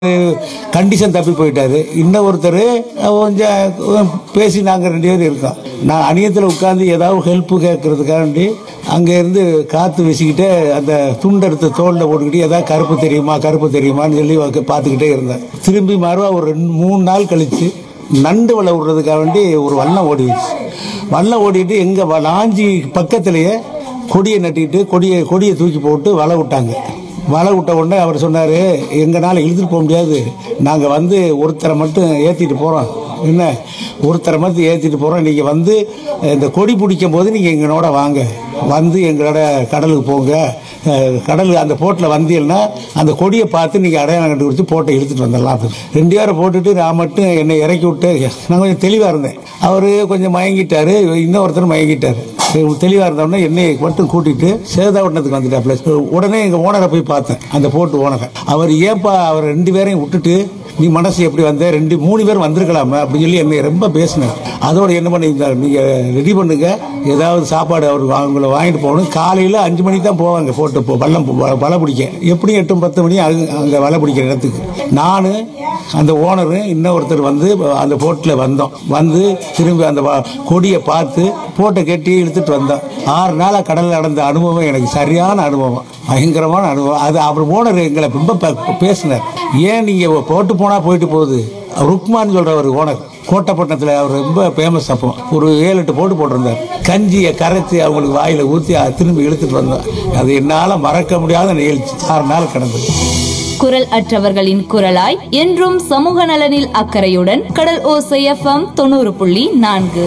Condition தப்பி போயிட்டாரு. இன்னொருத்தர் கொஞ்சம் பேசி நாங்கள் 2 பேரும் இருக்கோம். நான் அணியத்தில் உட்காந்து ஏதாவது ஹெல்ப்பு கேட்கறதுக்காண்டி அங்கேருந்து காற்று வீசிக்கிட்டு அந்த துண்டெடுத்து தோளில் போட்டுக்கிட்டு ஏதாவது கருப்பு தெரியுமான்னு சொல்லி பார்த்துக்கிட்டே இருந்தேன். திரும்பி மறுவா ஒரு 2-3 நாள் கழித்து நண்டு வலை விடுறதுக்காக வேண்டி ஒரு வல்லம் ஓடிடுச்சு. வல்லம் ஓடிட்டு எங்கள் லாஞ்சி பக்கத்துலேயே கொடியை நட்டிட்டு கொடியை தூக்கி போட்டு வலை விட்டாங்க. வலை விட்ட உடனே அவர் சொன்னார், எங்களால் இழுத்துட்டு போக முடியாது, நாங்கள் ஒருத்தரை மட்டும் ஏற்றிட்டு போகிறோம், என்ன ஒருத்தரை மட்டும் ஏற்றிட்டு போகிறோம், நீங்கள் இந்த கொடி பிடிக்கும் போது நீங்கள் எங்களோட வாங்க, எங்களோட கடலுக்கு போங்க, கடல் அந்த போட்டில் வந்தீங்கன்னா அந்த கொடியை பார்த்து நீங்கள் அடையாளம் கண்டுபிடிச்சி போட்டை இழுத்துட்டு வந்துடலாம். 2 பேரை போட்டுட்டு நான் மட்டும் என்னை இறக்கி விட்டு நான் கொஞ்சம் தெளிவாக இருந்தேன். அவர் கொஞ்சம் மயங்கிட்டார், இன்னொருத்தர் மயங்கிட்டார். தெளிவாக இருந்தோடனே என்னை மட்டும் கூட்டிகிட்டு சேதாவட்டத்துக்கு வந்துட்டாப்ல. உடனே எங்கள் ஓனரை போய் பார்த்தேன், அந்த போட்டு ஓனரை. அவர் ஏன்பா அவர் 2 பேரையும் விட்டுட்டு நீ மனசு எப்படி வந்த, 2-3 பேர் வந்திருக்கலாமா அப்படின்னு சொல்லி என்னை ரொம்ப பேசினேன். அதோட என்ன பண்ணியிருந்தார், நீங்கள் ரெடி பண்ணுங்க, ஏதாவது சாப்பாடு அவங்களை வாங்கிட்டு போகணும். காலையில் 5 மணிக்கு தான் போவாங்க போட்டு வலை பிடிக்க. எப்படியும் 8-10 மணி அங்கே வலை பிடிக்கிற இடத்துக்கு நான் அந்த ஓனரு இன்னொருத்தர் அந்த போட்டில் வந்தோம். திரும்பி அந்த கொடியை பார்த்து போட்டை கட்டி இழுத்துட்டு வந்தோம். 6 நாளாக கடலில் நடந்த அனுபவம் எனக்கு சரியான அனுபவம், பயங்கரமான அனுபவம். அது அவர் ஓனர் எங்களை ரொம்ப பேசினார். ஏன் நீங்கள் போட்டு போனால் போயிட்டு போகுது. ருக்மான் சொல்கிற ஒரு ஓனர் கோட்டைப்பட்டினத்தில், அவர் ரொம்ப ஃபேமஸ். அப்போ ஒரு 7-8 போட்டிருந்தார். கஞ்சியை கரைச்சி அவங்களுக்கு வாயில் ஊற்றி திரும்பி இழுத்துட்டு வந்தோம். அது என்னால் மறக்க முடியாத நிகழ்ச்சி. 6 நாள் கடந்தது. குரல் அற்றவர்களின் குரலாய் என்றும் சமூக நலனில் அக்கறையுடன் கடல் ஓசை FM 90.4.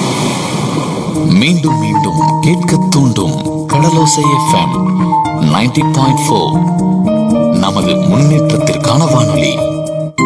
மீண்டும் மீண்டும் கேட்க தூண்டும் கடலோசை FM 90.4. நமது முன்னேற்றத்திற்கான வானொலி.